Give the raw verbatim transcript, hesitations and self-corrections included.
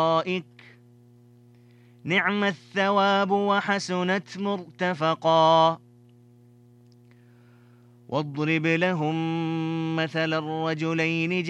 نعم الثواب وحسنت مرتفقا واضرب لهم مثل الرجلين